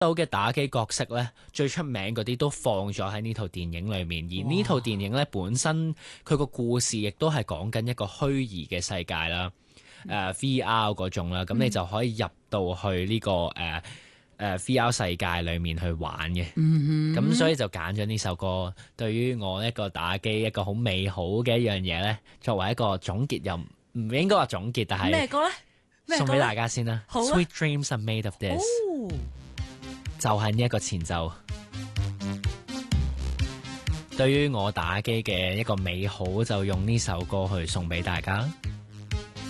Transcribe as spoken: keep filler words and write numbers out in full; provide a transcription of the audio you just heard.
到嘅打機角色咧，最出名嗰啲都放咗喺呢套電影裏面，而呢套電影咧本身佢個故事亦都係講緊一個虛擬嘅世界啦，誒、呃、V R 嗰種啦，咁你就可以入到去呢、這個誒誒、呃呃、V R 世界裏面去玩嘅，咁、嗯、所以就揀咗呢首歌，對於我一個打機一個好美好嘅一樣嘢咧，作為一個總結，又唔應該話總結，但係咩歌咧？ 送俾大家先啦。 好啊 Sweet dreams are made of this。 哦就係呢一個前奏，對於我打機嘅一個美好，就用呢首歌去送俾大家。